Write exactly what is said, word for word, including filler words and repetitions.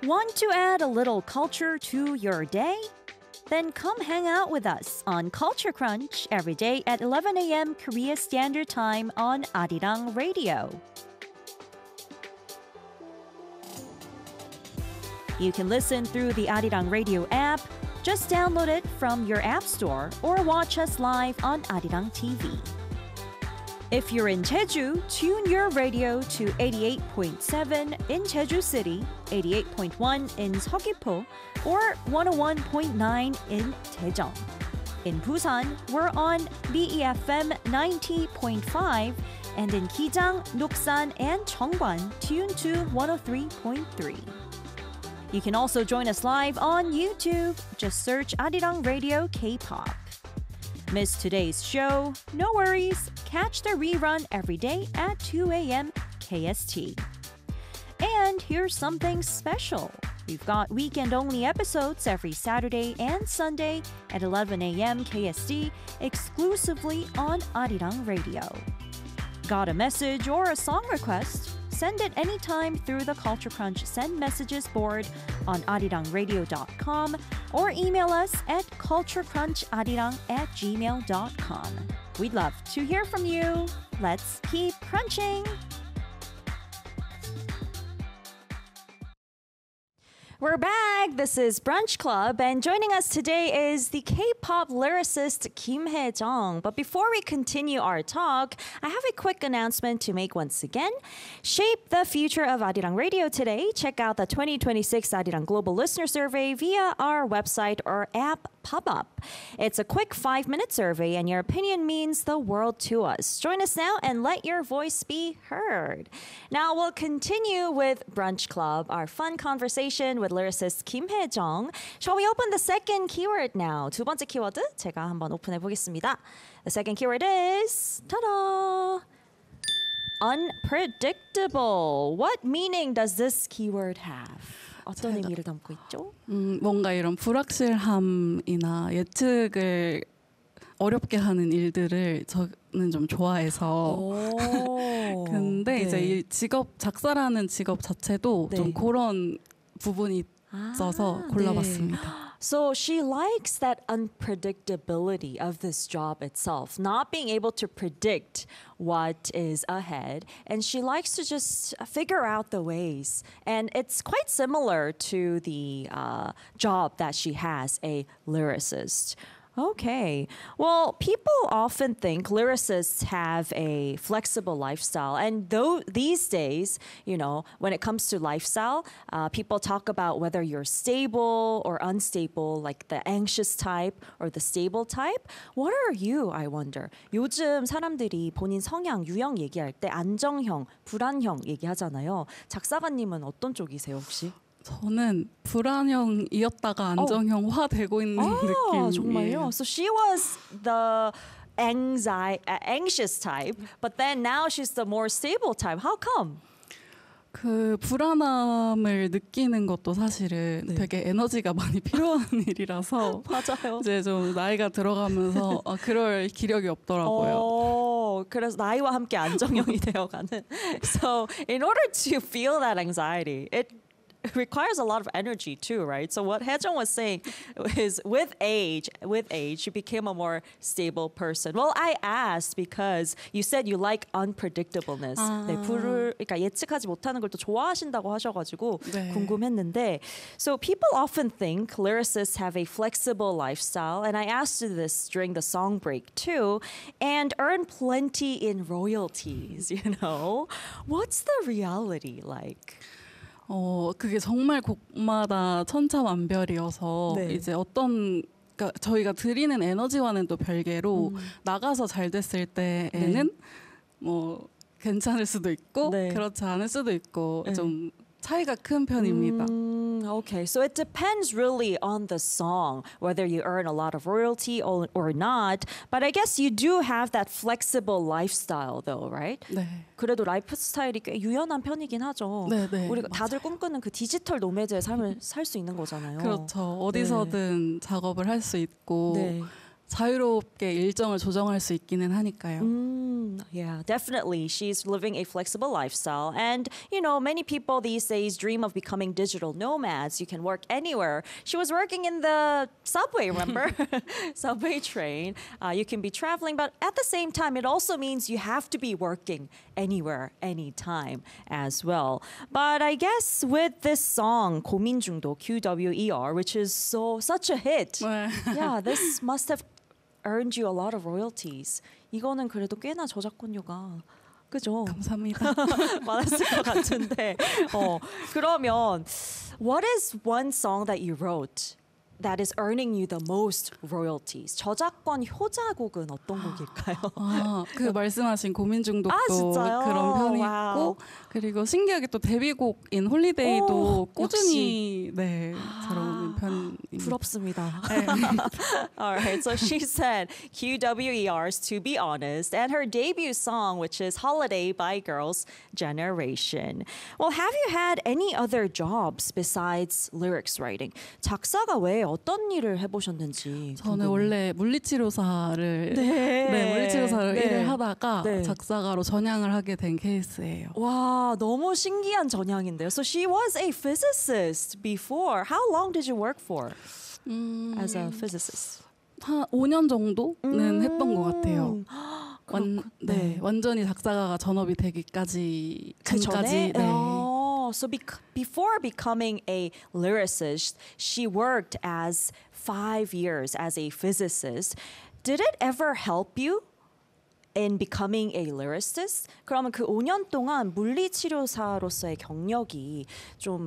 Want to add a little culture to your day? Then come hang out with us on Culture Crunch every day at eleven a.m. Korea Standard Time on Arirang Radio. You can listen through the Arirang Radio app. Just download it from your app store or watch us live on Arirang T V. If you're in Jeju, tune your radio to eighty-eight point seven in Jeju City, eighty-eight point one in Seogwipo, or one oh one point nine in Daejeon. In Busan, we're on B E F M ninety point five, and in Gijang, Nuksan, and Cheongwan, tune to one oh three point three. You can also join us live on YouTube. Just search Arirang Radio K-pop. Miss today's show? No worries. Catch the rerun every day at two a.m. K S T. And here's something special. We've got weekend-only episodes every Saturday and Sunday at eleven a.m. K S T exclusively on Arirang Radio. Got a message or a song request? Send it anytime through the Culture Crunch Send Messages board on arirang radio dot com or email us at culturecruncharirang at gmail dot com. We'd love to hear from you. Let's keep crunching! We're back. This is Brunch Club, and joining us today is the K-pop lyricist Kim Hae-jung. But before we continue our talk, I have a quick announcement to make once again. Shape the future of Arirang Radio today. Check out the twenty twenty-six Arirang Global Listener Survey via our website or app pop-up. It's a quick five-minute survey, and your opinion means the world to us. Join us now and let your voice be heard. Now we'll continue with Brunch Club, our fun conversation with lyricist Kim Hae-jung. Shall we open the second keyword now? 두 번째 키워드 제가 한번 오픈해 보겠습니다. The second keyword is ta-da! Unpredictable. What meaning does this keyword have? 어떤 의미를 담고 있죠? 음, 뭔가 이런 불확실함이나 예측을 어렵게 하는 일들을 저는 좀 좋아해서 근데 네. 이제 이 직업 작사라는 직업 자체도 네. 좀 그런 부분이 있어서 아, 골라봤습니다. 네. So she likes that unpredictability of this job itself, not being able to predict what is ahead. And she likes to just figure out the ways. And it's quite similar to the uh, job that she has, a lyricist. Okay. Well, people often think lyricists have a flexible lifestyle. And though these days, you know, when it comes to lifestyle, uh, people talk about whether you're stable or unstable, like the anxious type or the stable type. What are you, I wonder? 요즘 사람들이 본인 성향, 유형 얘기할 때 안정형, 불안형 얘기하잖아요. 작사가님은 어떤 쪽이세요, 혹시? 저는 불안형이었다가 안정형화 되고 있는 느낌이에요. 정말요? So she was the anxi- anxious type, but then now she's the more stable type. How come? 그 불안함을 느끼는 것도 사실은 네. 되게 에너지가 많이 필요한 일이라서 맞아요. 이제 좀 나이가 들어가면서 어, 그럴 기력이 없더라고요. 오, 그래서 나이와 함께 안정형이 되어가는. So in order to feel that anxiety, it requires a lot of energy too, right? So what Haejung was saying is with age, with age, she became a more stable person. Well, I asked because you said you like unpredictableness. 아. 네, 불을, 그러니까 예측하지 못하는 걸 또 좋아하신다고 하셔가지고 네. 궁금했는데. So people often think lyricists have a flexible lifestyle, and I asked you this during the song break too, and earn plenty in royalties, you know? What's the reality like? 어 그게 정말 곡마다 천차만별이어서 네. 이제 어떤 그러니까 저희가 드리는 에너지와는 또 별개로 음. 나가서 잘 됐을 때에는 네. 뭐 괜찮을 수도 있고 네. 그렇지 않을 수도 있고 네. 좀 차이가 큰 편입니다. Mm, okay, so it depends really on the song, whether you earn a lot of royalty or, or not. But I guess you do have that flexible lifestyle though, right? 네. 그래도 라이프 스타일이 꽤 유연한 편이긴 하죠. 네, 네, 우리가 다들 꿈꾸는 그 디지털 노매드의 삶을 살 수 있는 거잖아요. 그렇죠. 어디서든 작업을 할 수 있고 네. 자유롭게 일정을 조정할 수 있기는 하니까요. Mm, yeah, definitely. She's living a flexible lifestyle. And, you know, many people these days dream of becoming digital nomads. You can work anywhere. She was working in the subway, remember? Subway train. Uh, you can be traveling, but at the same time, it also means you have to be working anywhere, anytime as well. But I guess with this song, 고민중독, Q W E R, which is so such a hit, 네. yeah, this must have earned you a lot of royalties. 이거는 그래도 꽤나 저작권료가 그죠? 감사합니다. 많았을 것 같은데. 어, 그러면 what is one song that you wrote that is earning you the most royalties? 저작권 효자곡은 어떤 곡일까요? 아, 그 말씀하신 고민중독도 아, 진짜요? 그런 편이 와우. 있고 그리고 신기하게 또 데뷔곡인 홀리데이도 오, 꾸준히 네, 잘 오는 편입니다. 부럽습니다. 네. All right, so she said Q W E R's To Be Honest and her debut song, which is Holiday by Girls' Generation. Well, have you had any other jobs besides lyrics writing? 작사가 외에 어떤 일을 해보셨는지. 저는 궁금해요. 원래 물리치료사를 네. 네, 물리치료사를 네. 일을 하다가 네. 작사가로 전향을 하게 된 케이스예요. 와, 너무 신기한 전향인데요. So she was a physicist before. How long did you work for 음, as a physicist? 한 오 년 정도는 했던 것 같아요. 음, 완, 그렇군. 네, 네. 완전히 작사가가 전업이 되기까지 그 전에? 전까지 네. Oh, so bec- before becoming a lyricist, she worked as five years as a physicist. Did it ever help you in becoming a lyricist? 그러면 그 오 년 동안 물리치료사로서의 경력이 좀